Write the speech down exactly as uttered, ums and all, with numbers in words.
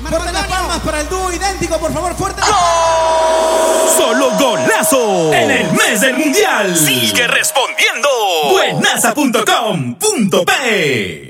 Fuerte las palmas para el dúo idéntico, por favor, fuerte. ¡Gol! Solo golazo en el mes del mundial. Sigue respondiendo. Buenaza punto com punto pe